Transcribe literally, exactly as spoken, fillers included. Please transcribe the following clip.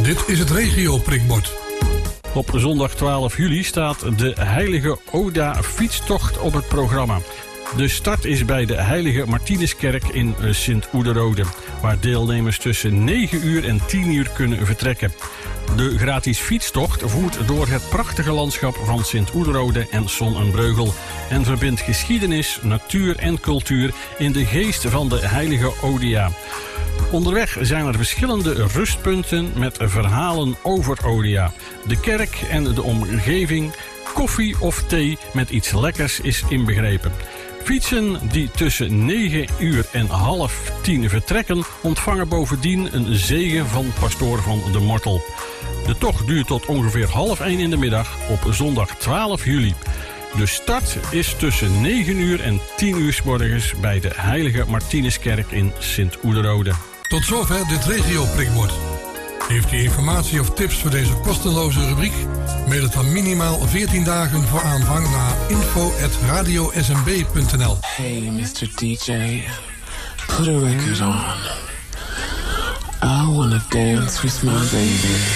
Dit is het regio-prikbord. Op zondag twaalf juli staat de Heilige Oda fietstocht op het programma. De start is bij de Heilige Martinuskerk in Sint-Oederode, waar deelnemers tussen negen uur en tien uur kunnen vertrekken. De gratis fietstocht voert door het prachtige landschap van Sint-Oederode en Son-en-Breugel en verbindt geschiedenis, natuur en cultuur in de geest van de Heilige Odia. Onderweg zijn er verschillende rustpunten met verhalen over Odia. De kerk en de omgeving, koffie of thee met iets lekkers is inbegrepen. Fietsen die tussen negen uur en half tien vertrekken ontvangen bovendien een zegen van pastoor van de Mortel. De tocht duurt tot ongeveer half één in de middag op zondag twaalf juli. De start is tussen negen uur en tien uur 's morgens bij de Heilige Martinuskerk in Sint-Oederode. Tot zover dit regio-prikbord. Heeft u informatie of tips voor deze kosteloze rubriek? Mail het dan minimaal veertien dagen voor aanvang naar info at radio s m b punt n l. Hey mister D J, put a record on. I wanna dance with my baby.